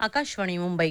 आकाशवाणी मुंबई.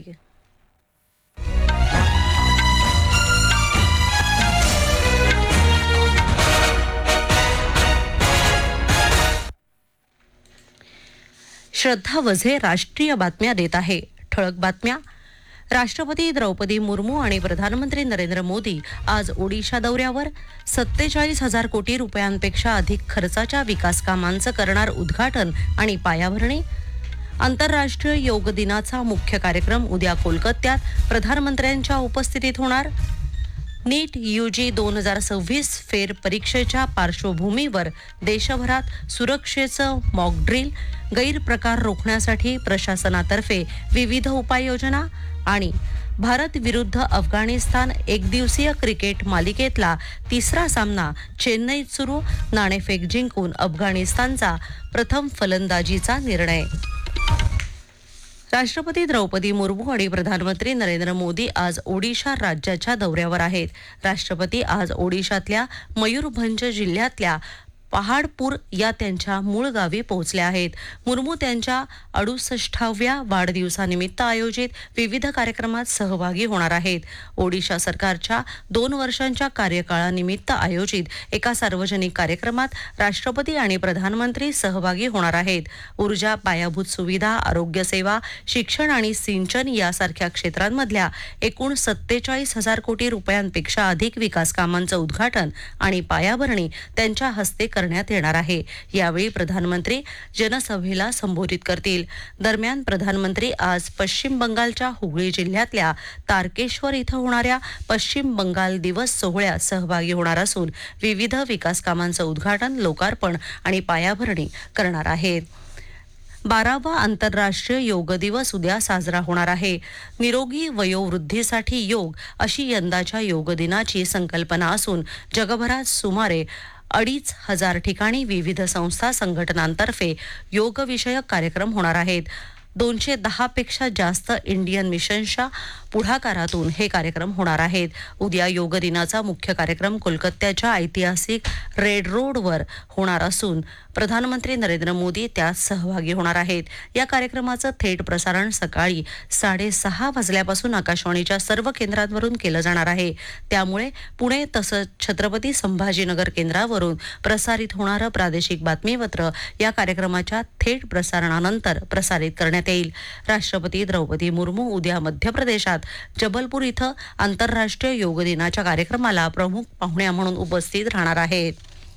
श्रद्धा वझे राष्ट्रीय बातम्या देत आहे. ठळक बातम्या. राष्ट्रपती द्रौपदी मुर्मू आणि प्रधानमंत्री नरेंद्र मोदी आज ओडिशा दौऱ्यावर 47,000 कोटी रुपयांपेक्षा अधिक खर्चाच्या विकास कामांचं करणार उद्घाटन आणि पायाभरणी. आंतरराष्ट्रीय योग दिनाचा मुख्य कार्यक्रम उद्या कोलकात्यात प्रधानमंत्र्यांच्या उपस्थितीत होणार. नीट यूजी 2026 फेर परीक्षेच्या पार्श्वभूमीवर देशभरात सुरक्षेचं मॉक ड्रिल, गैरप्रकार रोखण्यासाठी प्रशासनातर्फे विविध उपाययोजना आणि भारत विरुद्ध अफगाणिस्तान एकदिवसीय क्रिकेट मालिकेतला तिसरा सामना चेन्नईत सुरू. नाणेफेक जिंकून अफगाणिस्तानचा प्रथम फलंदाजीचा निर्णय. राष्ट्रपती द्रौपदी मुर्मू आणि प्रधानमंत्री नरेंद्र मोदी आज ओडिशा राज्याच्या दौऱ्यावर आहेत. राष्ट्रपती आज ओडिशातल्या मयूरभंज जिल्ह्यातल्या पहाडपूर या त्यांच्या मूळ गावी पोहोचल्या आहेत. मुर्मू त्यांच्या 68व्या वाढदिवसानिमित्त आयोजित विविध कार्यक्रमात सहभागी होणार आहेत. ओडिशा सरकारच्या 2 वर्षांच्या कार्यकाळानिमित्त आयोजित एका सार्वजनिक कार्यक्रमात राष्ट्रपती आणि प्रधानमंत्री सहभागी होणार आहेत. ऊर्जा, पायाभूत सुविधा, आरोग्य सेवा, शिक्षण आणि सिंचन यासारख्या क्षेत्रांमधल्या एकूण 47,000 कोटी रुपयांपेक्षा अधिक विकास कामांचं उद्घाटन आणि पायाभरणी त्यांच्या हस्ते करण्यात येणार आहे. यावेळी प्रधानमंत्री जनसभेला संबोधित करतील. दरम्यान प्रधानमंत्री आज पश्चिम बंगालच्या हुगळी जिल्ह्यातल्या तारकेश्वर इथं होणाऱ्या पश्चिम बंगाल दिवस सोहळ्यात सहभागी होणार असून विविध विकास कामांचं उद्घाटन, लोकार्पण आणि पायाभरणी करणार आहेत. 12वा आंतरराष्ट्रीय योग दिवस उद्या साजरा होणार आहे. निरोगी वयोवृद्धीसाठी योग अशी यंदाच्या योग दिनाची संकल्पना असून जगभरात सुमारे 2,500 ठिकाणी विविध संस्था संघटनांतर्फे योगविषयक कार्यक्रम होणार आहेत. 210 पेक्षा जास्त इंडियन मिशनच्या पुढाकारातून हे कार्यक्रम होणार आहेत. उद्या योग दिनाचा मुख्य कार्यक्रम कोलकात्याच्या ऐतिहासिक रेड रोडवर होणार असून प्रधानमंत्री नरेंद्र मोदी त्यात सहभागी होणार आहेत. या कार्यक्रमाचं थेट प्रसारण सकाळी 6:30 वाजल्यापासून आकाशवाणीच्या सर्व केंद्रांवरून केलं जाणार आहे. त्यामुळे पुणे तसंच छत्रपती संभाजीनगर केंद्रावरून प्रसारित होणारं प्रादेशिक बातमीपत्र या कार्यक्रमाच्या थेट प्रसारणानंतर प्रसारित करण्यात येईल. राष्ट्रपती द्रौपदी मुर्मू उद्या मध्य प्रदेशात जबलपूर इथं आंतरराष्ट्रीय योग दिनाच्या कार्यक्रमाला प्रमुख पाहुण्या म्हणून उपस्थित राहणार आहेत.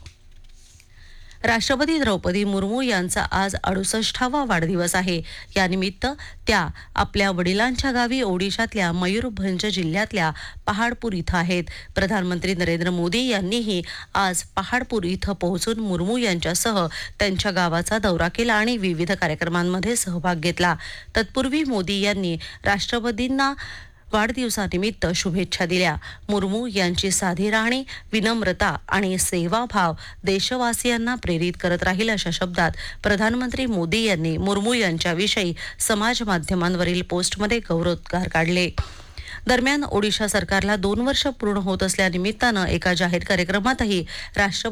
राष्ट्रपती द्रौपदी मुर्मू यांचा आज 68वा वाढदिवस आहे. यानिमित्त त्या आपल्या वडिलांच्या गावी ओडिशातल्या मयूरभंज जिल्ह्यातल्या पहाडपूर इथं आहेत. प्रधानमंत्री नरेंद्र मोदी यांनीही आज पहाडपूर इथं पोहोचून मुर्मू यांच्यासह त्यांच्या गावाचा दौरा केला आणि विविध कार्यक्रमांमध्ये सहभाग घेतला. तत्पूर्वी मोदी यांनी राष्ट्रपतींना वाढदिवसानिमित्त शुभेच्छा दिल्या. मुर्मू यांची साधी राहणी, विनम्रता आणि सेवाभाव देशवासियांना प्रेरित करत राहील अशा शब्दात प्रधानमंत्री मोदी यांनी मुर्मू यांच्याविषयी समाज माध्यमांवरील पोस्टमध्ये गौरवोद्गार काढले. दरम्यान ओडिशा सरकारला 2 वर्ष पूर्ण होत असल्यानिमित्तानं एका जाहीर कार्यक्रमातही राष्ट्रपती